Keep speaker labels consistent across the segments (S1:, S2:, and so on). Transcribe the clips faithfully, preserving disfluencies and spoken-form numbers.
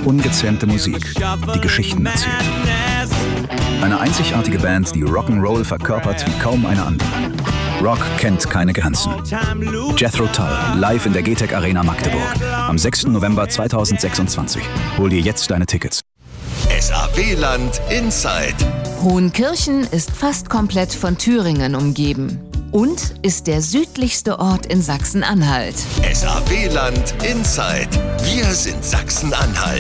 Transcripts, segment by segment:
S1: Ungezähmte Musik, die Geschichten erzählt. Eine einzigartige Band, die Rock'n'Roll verkörpert wie kaum eine andere. Rock kennt keine Grenzen. Jethro Tull, live in der G T E C Arena Magdeburg. Am sechsten November zweitausendsechsundzwanzig. Hol dir jetzt deine Tickets.
S2: S A W-Land Inside.
S3: Hohenkirchen ist fast komplett von Thüringen umgeben und ist der südlichste Ort in Sachsen-Anhalt.
S2: S A W-Land Inside. Wir sind Sachsen-Anhalt.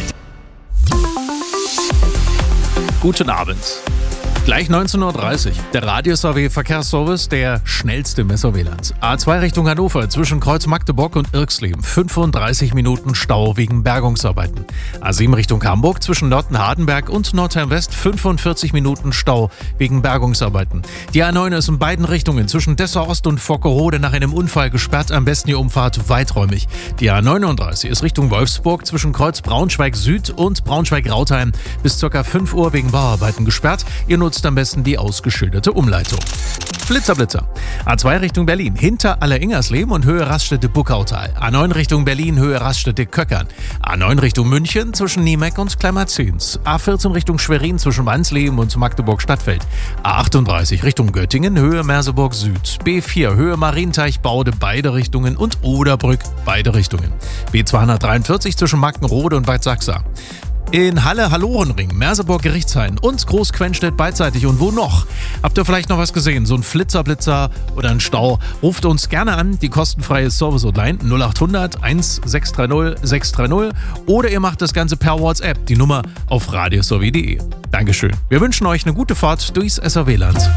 S4: Guten Abend. Gleich neunzehn Uhr dreißig. Der Radio-S A W-Verkehrsservice, der schnellste im S A W-Land. A zwei Richtung Hannover zwischen Kreuz Magdeburg und Irxleben. fünfunddreißig Minuten Stau wegen Bergungsarbeiten. A sieben Richtung Hamburg zwischen Nörten-Hardenberg und Nordheim-West. fünfundvierzig Minuten Stau wegen Bergungsarbeiten. Die A neun ist in beiden Richtungen zwischen Dessau-Ost und Vockerode nach einem Unfall gesperrt. Am besten die Umfahrt weiträumig. Die A neununddreißig ist Richtung Wolfsburg zwischen Kreuz Braunschweig Süd und Braunschweig-Rautheim bis ca. fünf Uhr wegen Bauarbeiten gesperrt. Ihr nutzt am besten die ausgeschilderte Umleitung. Blitzer, Blitzer. A zwei Richtung Berlin, hinter Alleringersleben und Höhe Raststätte Buckautal. A neun Richtung Berlin, Höhe Raststätte Köckern. A neun Richtung München zwischen Niemeck und Kleimerzins. A vierzehn Richtung Schwerin zwischen Wansleben und Magdeburg Stadtfeld. A achtunddreißig Richtung Göttingen, Höhe Merseburg Süd. B vier, Höhe Marienteich Baude, beide Richtungen und Oderbrück, beide Richtungen. B zweihundertdreiundvierzig zwischen Mackenrode und Bad Sachsa. In Halle-Hallorenring, Merseburg-Gerichtshain und Groß-Quenstedt beidseitig. Und wo noch? Habt ihr vielleicht noch was gesehen? So ein Flitzer-Blitzer oder ein Stau? Ruft uns gerne an, die kostenfreie Service-Hotline null acht hundert eins sechs drei null sechs drei null oder ihr macht das Ganze per WhatsApp, die Nummer auf radios a w punkt de. Dankeschön. Wir wünschen euch eine gute Fahrt durchs S A W-Land.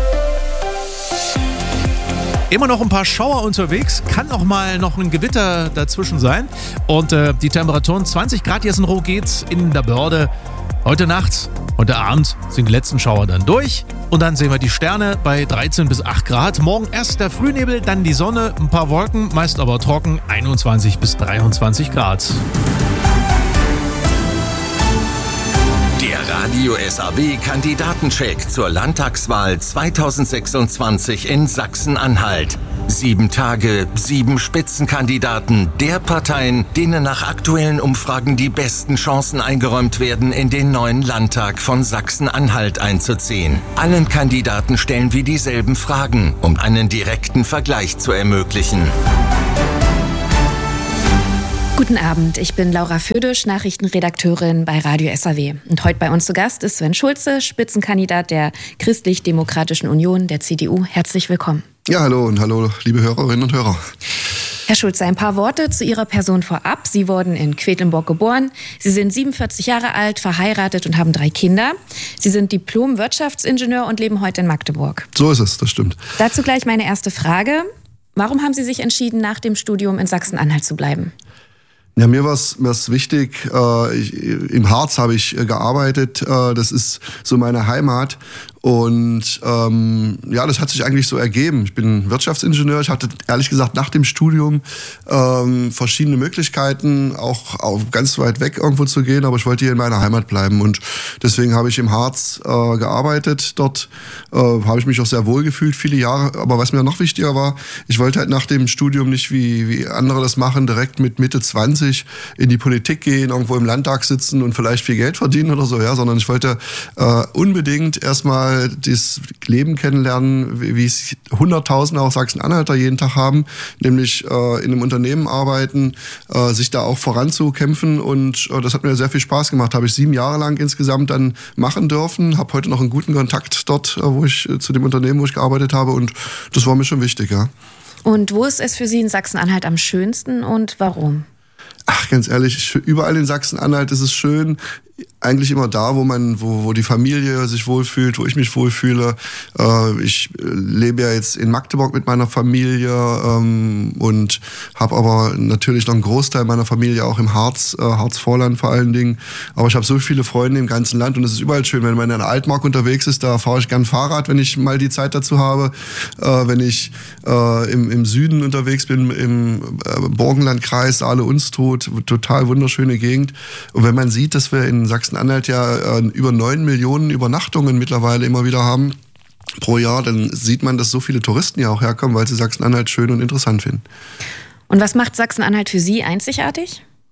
S4: Immer noch ein paar Schauer unterwegs, kann auch mal noch ein Gewitter dazwischen sein. Und äh, die Temperaturen zwanzig Grad Jessenroh geht's in der Börde. Heute Nacht, heute Abend sind die letzten Schauer dann durch. Und dann sehen wir die Sterne bei dreizehn bis acht Grad. Morgen erst der Frühnebel, dann die Sonne, ein paar Wolken, meist aber trocken, einundzwanzig bis dreiundzwanzig Grad.
S2: Der Radio-S A W-Kandidatencheck zur Landtagswahl zweitausendsechsundzwanzig in Sachsen-Anhalt. Sieben Tage, sieben Spitzenkandidaten der Parteien, denen nach aktuellen Umfragen die besten Chancen eingeräumt werden, in den neuen Landtag von Sachsen-Anhalt einzuziehen. Allen Kandidaten stellen wir dieselben Fragen, um einen direkten Vergleich zu ermöglichen.
S5: Guten Abend, ich bin Laura Födisch, Nachrichtenredakteurin bei Radio S A W. Und heute bei uns zu Gast ist Sven Schulze, Spitzenkandidat der Christlich-Demokratischen Union, der C D U. Herzlich willkommen.
S6: Ja, hallo und hallo, liebe Hörerinnen und Hörer.
S5: Herr Schulze, ein paar Worte zu Ihrer Person vorab. Sie wurden in Quedlinburg geboren. Sie sind siebenundvierzig Jahre alt, verheiratet und haben drei Kinder. Sie sind Diplom-Wirtschaftsingenieur und leben heute in Magdeburg.
S6: So ist es, das stimmt.
S5: Dazu gleich meine erste Frage. Warum haben Sie sich entschieden, nach dem Studium in Sachsen-Anhalt zu bleiben?
S6: Ja, mir war es wichtig, äh, ich, im Harz habe ich äh, gearbeitet, äh, das ist so meine Heimat und ähm, ja, das hat sich eigentlich so ergeben. Ich bin Wirtschaftsingenieur, ich hatte ehrlich gesagt nach dem Studium ähm, verschiedene Möglichkeiten, auch, auch ganz weit weg irgendwo zu gehen, aber ich wollte hier in meiner Heimat bleiben und deswegen habe ich im Harz äh, gearbeitet. Dort äh, habe ich mich auch sehr wohl gefühlt, viele Jahre, aber was mir noch wichtiger war, ich wollte halt nach dem Studium nicht, wie, wie andere das machen, direkt mit Mitte zwanzig in die Politik gehen, irgendwo im Landtag sitzen und vielleicht viel Geld verdienen oder so, ja, sondern ich wollte äh, unbedingt erstmal das Leben kennenlernen, wie, wie es Hunderttausende auch Sachsen-Anhalter jeden Tag haben, nämlich äh, in einem Unternehmen arbeiten, äh, sich da auch voranzukämpfen und äh, das hat mir sehr viel Spaß gemacht. Habe ich sieben Jahre lang insgesamt dann machen dürfen, habe heute noch einen guten Kontakt dort, äh, wo ich äh, zu dem Unternehmen, wo ich gearbeitet habe und das war mir schon wichtig, ja.
S5: Und wo ist es für Sie in Sachsen-Anhalt am schönsten und warum?
S6: Ach, ganz ehrlich, überall in Sachsen-Anhalt ist es schön. Eigentlich immer da, wo man, wo, wo die Familie sich wohlfühlt, wo ich mich wohlfühle. Äh, ich lebe ja jetzt in Magdeburg mit meiner Familie ähm, und habe aber natürlich noch einen Großteil meiner Familie auch im Harz, äh, Harzvorland vor allen Dingen. Aber ich habe so viele Freunde im ganzen Land und es ist überall schön. Wenn man in der Altmark unterwegs ist, da fahre ich gern Fahrrad, wenn ich mal die Zeit dazu habe. Äh, wenn ich äh, im, im Süden unterwegs bin, im äh, Burgenlandkreis, Saale-Unstrut, total wunderschöne Gegend. Und wenn man sieht, dass wir in Sachsen-Anhalt ja äh, über neun Millionen Übernachtungen mittlerweile immer wieder haben pro Jahr, dann sieht man, dass so viele Touristen ja auch herkommen, weil sie Sachsen-Anhalt schön und interessant finden.
S5: Und was macht Sachsen-Anhalt für Sie einzigartig?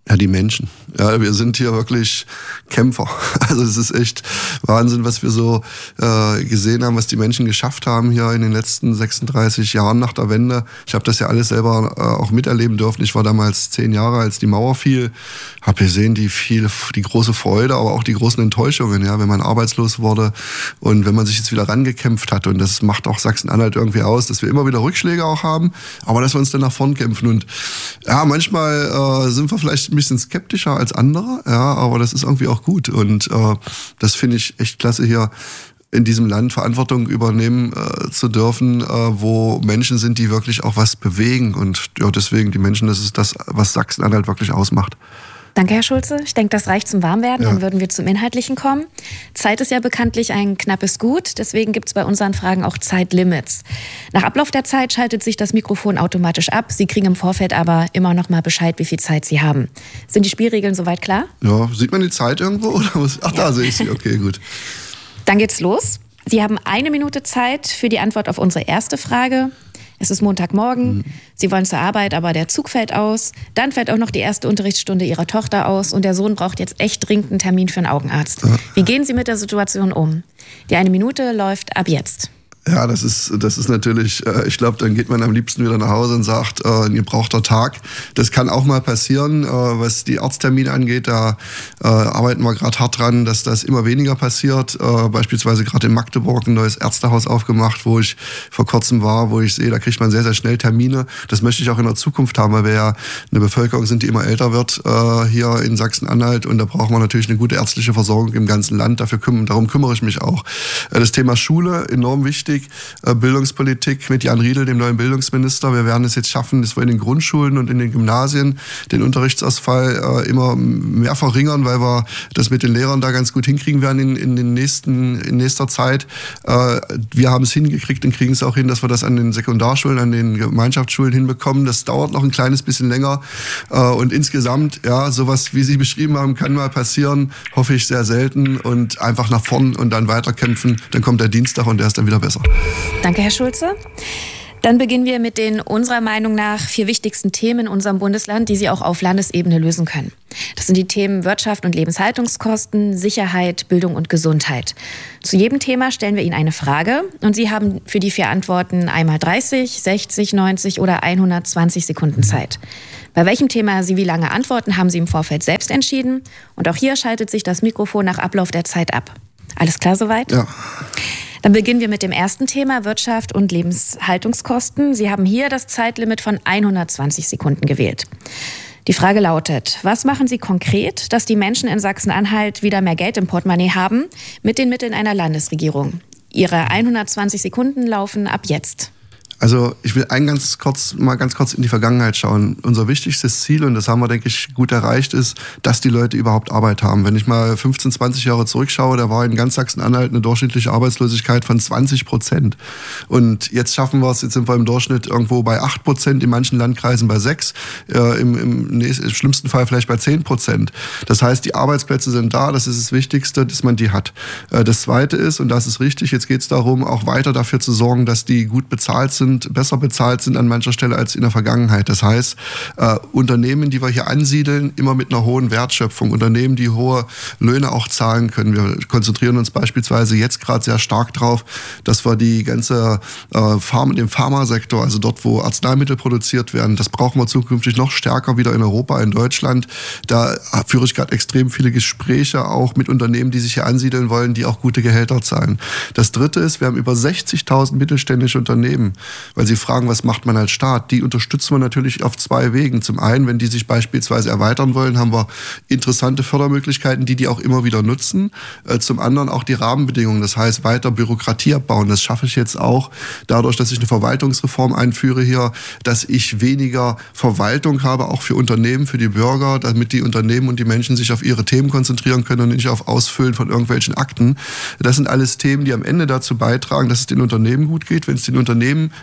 S6: Ja, die Menschen. Ja, wir sind hier wirklich Kämpfer. Also es ist echt Wahnsinn, was wir so äh, gesehen haben, was die Menschen geschafft haben hier in den letzten sechsunddreißig Jahren nach der Wende. Ich habe das ja alles selber äh, auch miterleben dürfen. Ich war damals zehn Jahre, als die Mauer fiel. Habe gesehen, die viel, die große Freude, aber auch die großen Enttäuschungen, ja, wenn man arbeitslos wurde und wenn man sich jetzt wieder rangekämpft hat. Und das macht auch Sachsen-Anhalt irgendwie aus, dass wir immer wieder Rückschläge auch haben, aber dass wir uns dann nach vorn kämpfen. Und ja, manchmal äh, sind wir vielleicht ein bisschen skeptischer als andere, ja, aber das ist irgendwie auch gut. Und äh, das finde ich echt klasse, hier in diesem Land Verantwortung übernehmen äh, zu dürfen, äh, wo Menschen sind, die wirklich auch was bewegen. Und ja, deswegen die Menschen, das ist das, was Sachsen-Anhalt wirklich ausmacht.
S5: Danke, Herr Schulze. Ich denke, das reicht zum Warmwerden.
S6: Ja.
S5: Dann würden wir zum Inhaltlichen kommen. Zeit ist ja bekanntlich ein knappes Gut. Deswegen gibt es bei unseren Fragen auch Zeitlimits. Nach Ablauf der Zeit schaltet sich das Mikrofon automatisch ab. Sie kriegen im Vorfeld aber immer noch mal Bescheid, wie viel Zeit Sie haben. Sind die Spielregeln soweit klar?
S6: Ja, sieht man die Zeit irgendwo? Oder was? Ach, da sehe ich sie. Okay, gut.
S5: Dann geht's los. Sie haben eine Minute Zeit für die Antwort auf unsere erste Frage. Es ist Montagmorgen, mhm. Sie wollen zur Arbeit, aber der Zug fällt aus. Dann fällt auch noch die erste Unterrichtsstunde Ihrer Tochter aus und der Sohn braucht jetzt echt dringend einen Termin für einen Augenarzt. Ja. Wie gehen Sie mit der Situation um? Die eine Minute läuft ab jetzt.
S6: Ja, das ist, das ist natürlich, äh, ich glaube, dann geht man am liebsten wieder nach Hause und sagt, äh, ein gebrauchter Tag. Das kann auch mal passieren, äh, was die Arzttermine angeht. Da äh, arbeiten wir gerade hart dran, dass das immer weniger passiert. Äh, beispielsweise gerade in Magdeburg ein neues Ärztehaus aufgemacht, wo ich vor kurzem war, wo ich sehe, da kriegt man sehr, sehr schnell Termine. Das möchte ich auch in der Zukunft haben, weil wir ja eine Bevölkerung sind, die immer älter wird äh, hier in Sachsen-Anhalt. Und da brauchen wir natürlich eine gute ärztliche Versorgung im ganzen Land. Dafür küm- darum kümmere ich mich auch. Äh, das Thema Schule, enorm wichtig. Bildungspolitik mit Jan Riedel, dem neuen Bildungsminister. Wir werden es jetzt schaffen, dass wir in den Grundschulen und in den Gymnasien den Unterrichtsausfall äh, immer mehr verringern, weil wir das mit den Lehrern da ganz gut hinkriegen werden in, in, den nächsten, in nächster Zeit. Äh, wir haben es hingekriegt und kriegen es auch hin, dass wir das an den Sekundarschulen, an den Gemeinschaftsschulen hinbekommen. Das dauert noch ein kleines bisschen länger. Äh, und insgesamt, ja, sowas, wie Sie beschrieben haben, kann mal passieren. Hoffe ich sehr selten. Und einfach nach vorn und dann weiterkämpfen. Dann kommt der Dienstag und der ist dann wieder besser.
S5: Danke, Herr Schulze. Dann beginnen wir mit den unserer Meinung nach vier wichtigsten Themen in unserem Bundesland, die Sie auch auf Landesebene lösen können. Das sind die Themen Wirtschaft und Lebenshaltungskosten, Sicherheit, Bildung und Gesundheit. Zu jedem Thema stellen wir Ihnen eine Frage und Sie haben für die vier Antworten einmal dreißig, sechzig, neunzig oder hundertzwanzig Sekunden Zeit. Bei welchem Thema Sie wie lange antworten, haben Sie im Vorfeld selbst entschieden. Und auch hier schaltet sich das Mikrofon nach Ablauf der Zeit ab. Alles klar soweit?
S6: Ja.
S5: Dann beginnen wir mit dem ersten Thema, Wirtschaft und Lebenshaltungskosten. Sie haben hier das Zeitlimit von hundertzwanzig Sekunden gewählt. Die Frage lautet, was machen Sie konkret, dass die Menschen in Sachsen-Anhalt wieder mehr Geld im Portemonnaie haben mit den Mitteln einer Landesregierung? Ihre hundertzwanzig Sekunden laufen ab jetzt.
S6: Also ich will ein ganz kurz, mal ganz kurz in die Vergangenheit schauen. Unser wichtigstes Ziel, und das haben wir, denke ich, gut erreicht, ist, dass die Leute überhaupt Arbeit haben. Wenn ich mal fünfzehn, zwanzig Jahre zurückschaue, da war in ganz Sachsen-Anhalt eine durchschnittliche Arbeitslosigkeit von zwanzig Prozent. Und jetzt schaffen wir es, jetzt sind wir im Durchschnitt irgendwo bei acht Prozent, in manchen Landkreisen bei sechs, äh, im, im, im schlimmsten Fall vielleicht bei zehn Prozent. Das heißt, die Arbeitsplätze sind da, das ist das Wichtigste, dass man die hat. Äh, das Zweite ist, und das ist richtig, jetzt geht es darum, auch weiter dafür zu sorgen, dass die gut bezahlt sind, besser bezahlt sind an mancher Stelle als in der Vergangenheit. Das heißt, äh, Unternehmen, die wir hier ansiedeln, immer mit einer hohen Wertschöpfung. Unternehmen, die hohe Löhne auch zahlen können. Wir konzentrieren uns beispielsweise jetzt gerade sehr stark drauf, dass wir die ganze äh, Pharma, den Pharmasektor, also dort, wo Arzneimittel produziert werden, das brauchen wir zukünftig noch stärker wieder in Europa, in Deutschland. Da führe ich gerade extrem viele Gespräche auch mit Unternehmen, die sich hier ansiedeln wollen, die auch gute Gehälter zahlen. Das Dritte ist, wir haben über sechzigtausend mittelständische Unternehmen. Weil Sie fragen, was macht man als Staat? Die unterstützen wir natürlich auf zwei Wegen. Zum einen, wenn die sich beispielsweise erweitern wollen, haben wir interessante Fördermöglichkeiten, die die auch immer wieder nutzen. Zum anderen auch die Rahmenbedingungen, das heißt weiter Bürokratie abbauen. Das schaffe ich jetzt auch dadurch, dass ich eine Verwaltungsreform einführe hier, dass ich weniger Verwaltung habe, auch für Unternehmen, für die Bürger, damit die Unternehmen und die Menschen sich auf ihre Themen konzentrieren können und nicht auf Ausfüllen von irgendwelchen Akten. Das sind alles Themen, die am Ende dazu beitragen, dass es den Unternehmen gut geht. Wenn es den Unternehmen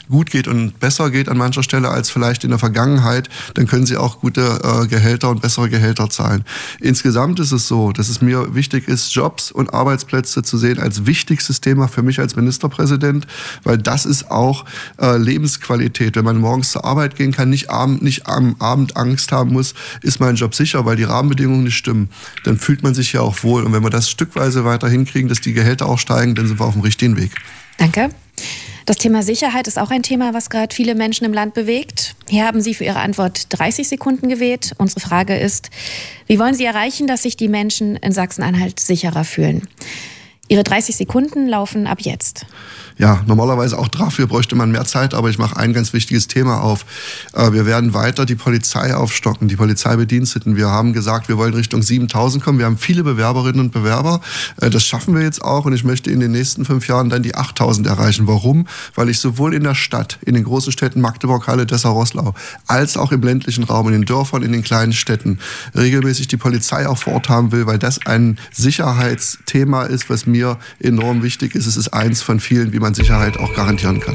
S6: gut geht und besser geht an mancher Stelle als vielleicht in der Vergangenheit, dann können sie auch gute äh, Gehälter und bessere Gehälter zahlen. Insgesamt ist es so, dass es mir wichtig ist, Jobs und Arbeitsplätze zu sehen als wichtigstes Thema für mich als Ministerpräsident, weil das ist auch äh, Lebensqualität. Wenn man morgens zur Arbeit gehen kann, nicht, abend, nicht am Abend Angst haben muss, ist mein Job sicher, weil die Rahmenbedingungen nicht stimmen, dann fühlt man sich ja auch wohl. Und wenn wir das stückweise weiter hinkriegen, dass die Gehälter auch steigen, dann sind wir auf dem richtigen Weg.
S5: Danke. Das Thema Sicherheit ist auch ein Thema, was gerade viele Menschen im Land bewegt. Hier haben Sie für Ihre Antwort dreißig Sekunden gewählt. Unsere Frage ist, wie wollen Sie erreichen, dass sich die Menschen in Sachsen-Anhalt sicherer fühlen? Ihre dreißig Sekunden laufen ab jetzt.
S6: Ja, normalerweise auch dafür bräuchte man mehr Zeit, aber ich mache ein ganz wichtiges Thema auf. Wir werden weiter die Polizei aufstocken, die Polizeibediensteten. Wir haben gesagt, wir wollen Richtung siebentausend kommen. Wir haben viele Bewerberinnen und Bewerber. Das schaffen wir jetzt auch und ich möchte in den nächsten fünf Jahren dann die achttausend erreichen. Warum? Weil ich sowohl in der Stadt, in den großen Städten Magdeburg, Halle, Dessau-Roßlau, als auch im ländlichen Raum, in den Dörfern, in den kleinen Städten regelmäßig die Polizei auch vor Ort haben will, weil das ein Sicherheitsthema ist, was mir enorm wichtig ist. Es ist eins von vielen, wie man Sicherheit auch garantieren kann.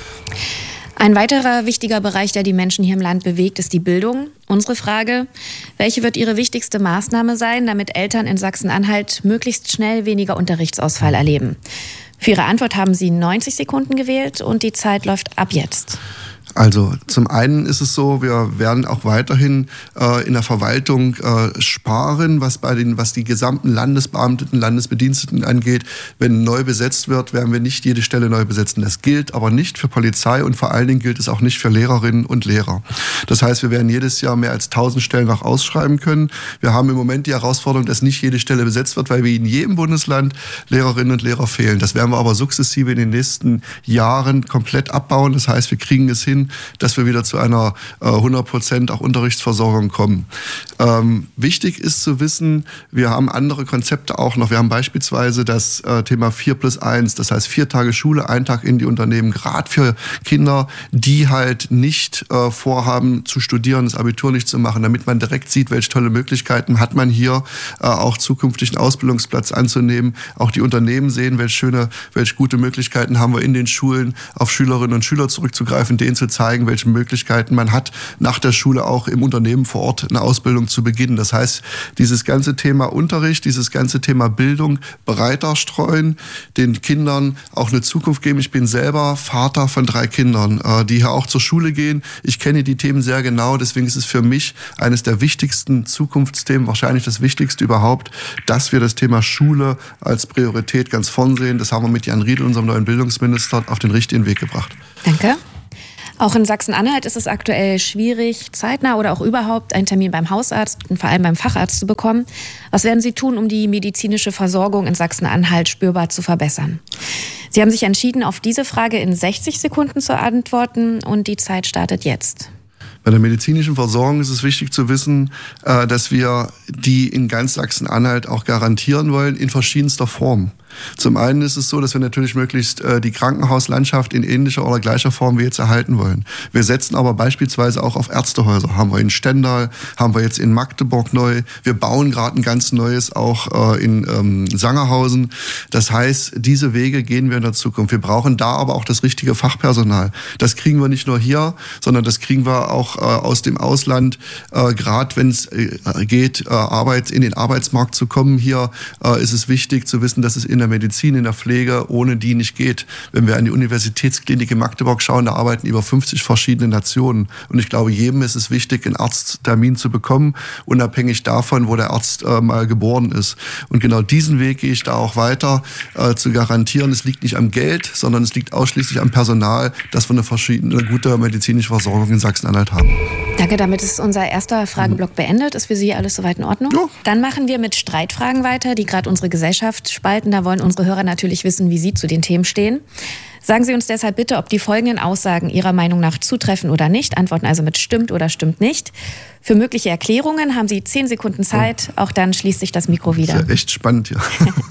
S5: Ein weiterer wichtiger Bereich, der die Menschen hier im Land bewegt, ist die Bildung. Unsere Frage, welche wird Ihre wichtigste Maßnahme sein, damit Eltern in Sachsen-Anhalt möglichst schnell weniger Unterrichtsausfall erleben? Für Ihre Antwort haben Sie neunzig Sekunden gewählt und die Zeit läuft ab jetzt.
S6: Also zum einen ist es so, wir werden auch weiterhin äh, in der Verwaltung äh, sparen, was bei den, was die gesamten Landesbeamteten, Landesbediensteten angeht. Wenn neu besetzt wird, werden wir nicht jede Stelle neu besetzen. Das gilt aber nicht für Polizei und vor allen Dingen gilt es auch nicht für Lehrerinnen und Lehrer. Das heißt, wir werden jedes Jahr mehr als tausend Stellen noch ausschreiben können. Wir haben im Moment die Herausforderung, dass nicht jede Stelle besetzt wird, weil wir in jedem Bundesland Lehrerinnen und Lehrer fehlen. Das werden wir aber sukzessive in den nächsten Jahren komplett abbauen. Das heißt, wir kriegen es hin, dass wir wieder zu einer äh, hundert Prozent auch Unterrichtsversorgung kommen. Ähm, wichtig ist zu wissen, wir haben andere Konzepte auch noch. Wir haben beispielsweise das äh, Thema vier plus eins, das heißt vier Tage Schule, ein Tag in die Unternehmen, gerade für Kinder, die halt nicht äh, vorhaben zu studieren, das Abitur nicht zu machen, damit man direkt sieht, welche tolle Möglichkeiten hat man hier, äh, auch zukünftig einen Ausbildungsplatz anzunehmen. Auch die Unternehmen sehen, welche schöne, welche gute Möglichkeiten haben wir in den Schulen, auf Schülerinnen und Schüler zurückzugreifen, denen zu zeigen, welche Möglichkeiten man hat, nach der Schule auch im Unternehmen vor Ort eine Ausbildung zu beginnen. Das heißt, dieses ganze Thema Unterricht, dieses ganze Thema Bildung breiter streuen, den Kindern auch eine Zukunft geben. Ich bin selber Vater von drei Kindern, die hier auch zur Schule gehen. Ich kenne die Themen sehr genau, deswegen ist es für mich eines der wichtigsten Zukunftsthemen, wahrscheinlich das wichtigste überhaupt, dass wir das Thema Schule als Priorität ganz vorn sehen. Das haben wir mit Jan Riedl, unserem neuen Bildungsminister, auf den richtigen Weg gebracht.
S5: Danke. Auch in Sachsen-Anhalt ist es aktuell schwierig, zeitnah oder auch überhaupt einen Termin beim Hausarzt und vor allem beim Facharzt zu bekommen. Was werden Sie tun, um die medizinische Versorgung in Sachsen-Anhalt spürbar zu verbessern? Sie haben sich entschieden, auf diese Frage in sechzig Sekunden zu antworten und die Zeit startet jetzt.
S6: Bei der medizinischen Versorgung ist es wichtig zu wissen, dass wir die in ganz Sachsen-Anhalt auch garantieren wollen, in verschiedenster Form. Zum einen ist es so, dass wir natürlich möglichst äh, die Krankenhauslandschaft in ähnlicher oder gleicher Form wie jetzt erhalten wollen. Wir setzen aber beispielsweise auch auf Ärztehäuser. Haben wir in Stendal, haben wir jetzt in Magdeburg neu. Wir bauen gerade ein ganz neues auch äh, in ähm, Sangerhausen. Das heißt, diese Wege gehen wir in der Zukunft. Wir brauchen da aber auch das richtige Fachpersonal. Das kriegen wir nicht nur hier, sondern das kriegen wir auch äh, aus dem Ausland. Äh, gerade wenn es äh, geht, äh, Arbeit in den Arbeitsmarkt zu kommen, hier äh, ist es wichtig zu wissen, dass es in der Medizin, in der Pflege, ohne die nicht geht. Wenn wir an die Universitätsklinik in Magdeburg schauen, da arbeiten über fünfzig verschiedene Nationen. Und ich glaube, jedem ist es wichtig, einen Arzttermin zu bekommen, unabhängig davon, wo der Arzt äh, mal geboren ist. Und genau diesen Weg gehe ich da auch weiter äh, zu garantieren. Es liegt nicht am Geld, sondern es liegt ausschließlich am Personal, dass wir eine, verschiedene, eine gute medizinische Versorgung in Sachsen-Anhalt haben.
S5: Danke, damit ist unser erster Frageblock mhm. beendet. Ist für Sie alles soweit in Ordnung?
S6: Ja.
S5: Dann machen wir mit Streitfragen weiter, die gerade unsere Gesellschaft spalten. Da wollen unsere Hörer natürlich wissen, wie Sie zu den Themen stehen. Sagen Sie uns deshalb bitte, ob die folgenden Aussagen Ihrer Meinung nach zutreffen oder nicht. Antworten also mit stimmt oder stimmt nicht. Für mögliche Erklärungen haben Sie zehn Sekunden Zeit. Auch dann schließt sich das Mikro wieder.
S6: Das ist ja echt spannend, ja.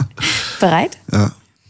S5: Bereit?
S6: Ja.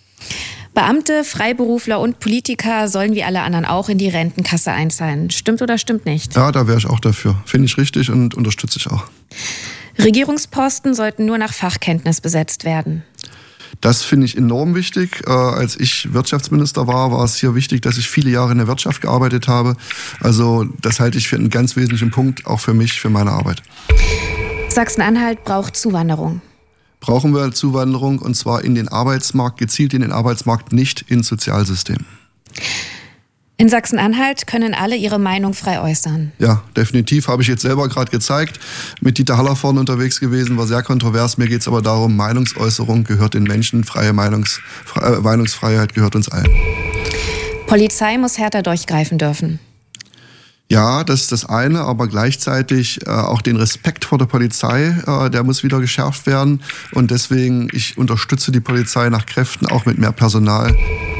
S5: Beamte, Freiberufler und Politiker sollen wie alle anderen auch in die Rentenkasse einzahlen. Stimmt oder stimmt nicht?
S6: Ja, da wäre ich auch dafür. Finde ich richtig und unterstütze ich auch.
S5: Regierungsposten sollten nur nach Fachkenntnis besetzt werden.
S6: Das finde ich enorm wichtig. Äh, als ich Wirtschaftsminister war, war es hier wichtig, dass ich viele Jahre in der Wirtschaft gearbeitet habe. Also das halte ich für einen ganz wesentlichen Punkt, auch für mich, für meine Arbeit.
S5: Sachsen-Anhalt braucht Zuwanderung.
S6: Brauchen wir Zuwanderung, und zwar in den Arbeitsmarkt, gezielt in den Arbeitsmarkt, nicht ins Sozialsystem.
S5: In Sachsen-Anhalt können alle ihre Meinung frei äußern.
S6: Ja, definitiv. Habe ich jetzt selber gerade gezeigt. Mit Dieter Haller vorne unterwegs gewesen, war sehr kontrovers. Mir geht es aber darum, Meinungsäußerung gehört den Menschen, freie Meinungs, äh, Meinungsfreiheit gehört uns allen.
S5: Polizei muss härter durchgreifen dürfen.
S6: Ja, das ist das eine, aber gleichzeitig äh, auch den Respekt vor der Polizei, äh, der muss wieder geschärft werden. Und deswegen, ich unterstütze die Polizei nach Kräften, auch mit mehr Personal.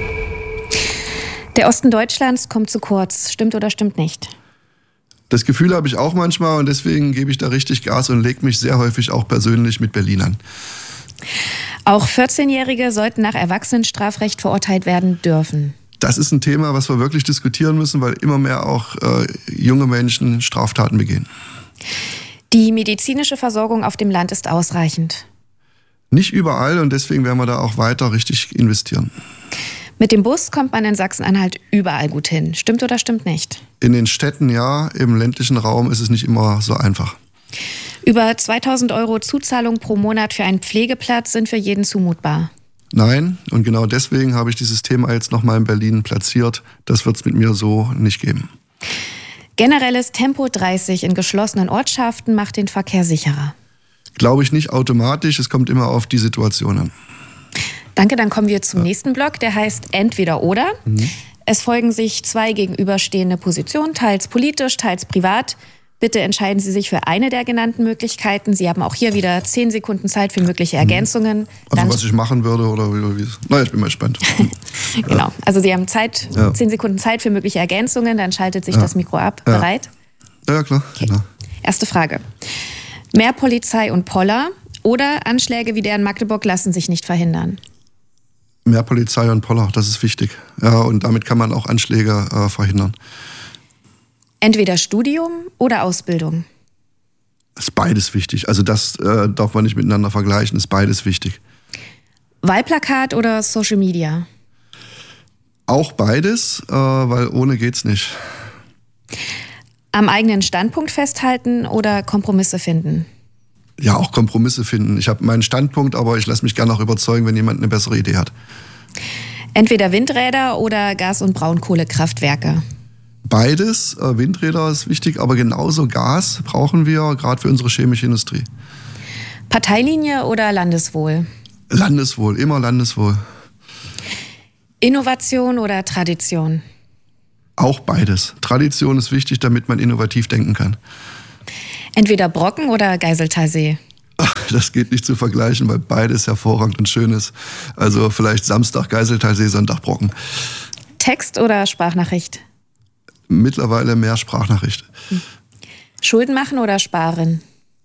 S5: Der Osten Deutschlands kommt zu kurz. Stimmt oder stimmt nicht?
S6: Das Gefühl habe ich auch manchmal, und deswegen gebe ich da richtig Gas und lege mich sehr häufig auch persönlich mit Berlin an.
S5: Auch vierzehnjährige sollten nach Erwachsenenstrafrecht verurteilt werden dürfen.
S6: Das ist ein Thema, was wir wirklich diskutieren müssen, weil immer mehr auch äh, junge Menschen Straftaten begehen.
S5: Die medizinische Versorgung auf dem Land ist ausreichend.
S6: Nicht überall, und deswegen werden wir da auch weiter richtig investieren.
S5: Mit dem Bus kommt man in Sachsen-Anhalt überall gut hin. Stimmt oder stimmt nicht?
S6: In den Städten ja, im ländlichen Raum ist es nicht immer so einfach.
S5: Über zweitausend Euro Zuzahlung pro Monat für einen Pflegeplatz sind für jeden zumutbar.
S6: Nein, und genau deswegen habe ich dieses Thema jetzt nochmal in Berlin platziert. Das wird es mit mir so nicht geben.
S5: Generelles Tempo dreißig in geschlossenen Ortschaften macht den Verkehr sicherer.
S6: Glaube ich nicht automatisch, es kommt immer auf die Situation an.
S5: Danke, dann kommen wir zum ja. nächsten Block, der heißt Entweder oder. Mhm. Es folgen sich zwei gegenüberstehende Positionen, teils politisch, teils privat. Bitte entscheiden Sie sich für eine der genannten Möglichkeiten. Sie haben auch hier wieder zehn Sekunden Zeit für mögliche Ergänzungen.
S6: Also
S5: dann
S6: was ich machen würde oder wie, wie naja, ich bin mal gespannt.
S5: Genau, also Sie haben Zeit, ja. zehn Sekunden Zeit für mögliche Ergänzungen, dann schaltet sich ja. das Mikro ab.
S6: Ja.
S5: Bereit?
S6: Ja, klar.
S5: Okay.
S6: Genau.
S5: Erste Frage. Mehr Polizei und Poller oder Anschläge wie der in Magdeburg lassen sich nicht verhindern?
S6: Mehr Polizei und Poller, das ist wichtig. Ja, und damit kann man auch Anschläge äh, verhindern.
S5: Entweder Studium oder Ausbildung?
S6: Ist beides wichtig. Also das äh, darf man nicht miteinander vergleichen, ist beides wichtig.
S5: Wahlplakat oder Social Media?
S6: Auch beides, äh, weil ohne geht's nicht.
S5: Am eigenen Standpunkt festhalten oder Kompromisse finden?
S6: Ja, auch Kompromisse finden. Ich habe meinen Standpunkt, aber ich lasse mich gerne auch überzeugen, wenn jemand eine bessere Idee hat.
S5: Entweder Windräder oder Gas- und Braunkohlekraftwerke?
S6: Beides. Äh, Windräder ist wichtig, aber genauso Gas brauchen wir, gerade für unsere chemische Industrie.
S5: Parteilinie oder Landeswohl?
S6: Landeswohl, immer Landeswohl.
S5: Innovation oder Tradition?
S6: Auch beides. Tradition ist wichtig, damit man innovativ denken kann.
S5: Entweder Brocken oder Geiseltalsee?
S6: Ach, das geht nicht zu vergleichen, weil beides hervorragend und schön ist. Also vielleicht Samstag Geiseltalsee, Sonntag Brocken.
S5: Text oder Sprachnachricht?
S6: Mittlerweile mehr Sprachnachricht.
S5: Schulden machen oder sparen?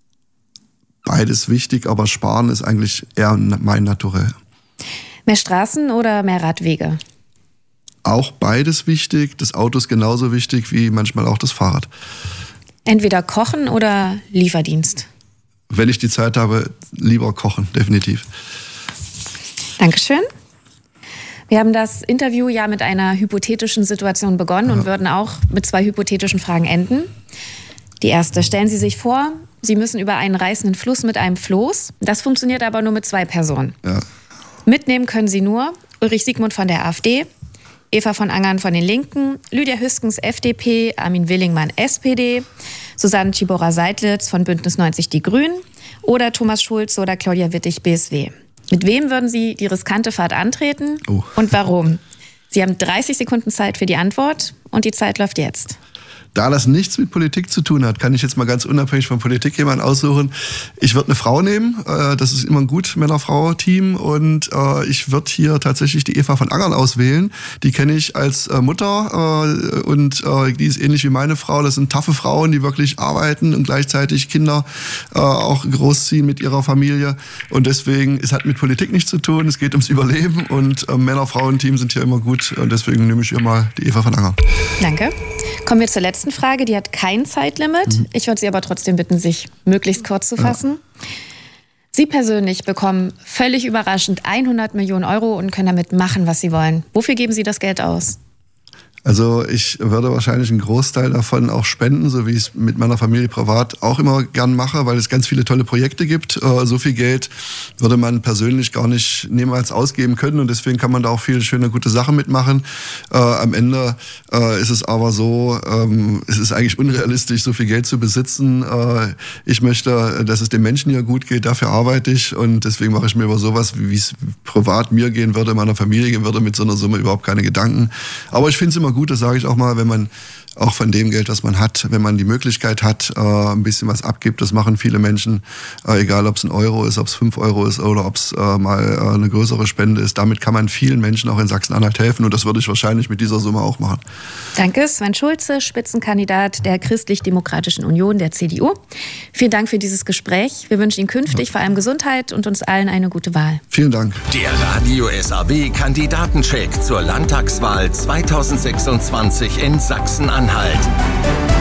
S6: Beides wichtig, aber sparen ist eigentlich eher mein Naturell.
S5: Mehr Straßen oder mehr Radwege?
S6: Auch beides wichtig. Das Auto ist genauso wichtig wie manchmal auch das Fahrrad.
S5: Entweder kochen oder Lieferdienst?
S6: Wenn ich die Zeit habe, lieber kochen, definitiv.
S5: Dankeschön. Wir haben das Interview ja mit einer hypothetischen Situation begonnen, ja, und würden auch mit zwei hypothetischen Fragen enden. Die erste: Stellen Sie sich vor, Sie müssen über einen reißenden Fluss mit einem Floß. Das funktioniert aber nur mit zwei Personen.
S6: Ja.
S5: Mitnehmen können Sie nur Ulrich Siegmund von der AfD, Eva von Angern von den Linken, Lydia Hüskens F D P, Armin Willingmann S P D, Susanne Tschibora-Seidlitz von Bündnis neunzig Die Grünen oder Thomas Schulz oder Claudia Wittig B S W. Mit wem würden Sie die riskante Fahrt antreten
S6: oh.
S5: und warum? Sie haben dreißig Sekunden Zeit für die Antwort und die Zeit läuft jetzt.
S6: Da das nichts mit Politik zu tun hat, kann ich jetzt mal ganz unabhängig von Politik jemanden aussuchen. Ich würde eine Frau nehmen, das ist immer ein gut Männer-Frau-Team, und ich würde hier tatsächlich die Eva von Angern auswählen. Die kenne ich als Mutter und die ist ähnlich wie meine Frau. Das sind taffe Frauen, die wirklich arbeiten und gleichzeitig Kinder auch großziehen mit ihrer Familie, und deswegen, es hat mit Politik nichts zu tun, es geht ums Überleben, und Männer-Frauen-Team sind hier immer gut, und deswegen nehme ich hier mal die Eva von Angern.
S5: Danke. Kommen wir zur letzten Frage, die hat kein Zeitlimit. Mhm. Ich würde Sie aber trotzdem bitten, sich möglichst kurz zu fassen. Ja. Sie persönlich bekommen völlig überraschend hundert Millionen Euro und können damit machen, was Sie wollen. Wofür geben Sie das Geld aus?
S6: Also ich würde wahrscheinlich einen Großteil davon auch spenden, so wie ich es mit meiner Familie privat auch immer gern mache, weil es ganz viele tolle Projekte gibt. So viel Geld würde man persönlich gar nicht niemals ausgeben können und deswegen kann man da auch viele schöne, gute Sachen mitmachen. Äh, am Ende äh, ist es aber so, ähm, es ist eigentlich unrealistisch, so viel Geld zu besitzen. Äh, ich möchte, dass es den Menschen hier gut geht, dafür arbeite ich und deswegen mache ich mir über sowas, wie es privat mir gehen würde, meiner Familie gehen würde, mit so einer Summe überhaupt keine Gedanken. Aber ich finde es immer gut, das sage ich auch mal, wenn man auch von dem Geld, was man hat, wenn man die Möglichkeit hat, äh, ein bisschen was abgibt. Das machen viele Menschen, äh, egal ob es ein Euro ist, ob es fünf Euro ist oder ob es äh, mal äh, eine größere Spende ist. Damit kann man vielen Menschen auch in Sachsen-Anhalt helfen und das würde ich wahrscheinlich mit dieser Summe auch machen.
S5: Danke, Sven Schulze, Spitzenkandidat der Christlich-Demokratischen Union, der C D U. Vielen Dank für dieses Gespräch. Wir wünschen Ihnen künftig vor allem Gesundheit und uns allen eine gute Wahl.
S6: Vielen Dank.
S2: Der Radio S A W-Kandidatencheck zur Landtagswahl zweitausendsechsundzwanzig in Sachsen-Anhalt.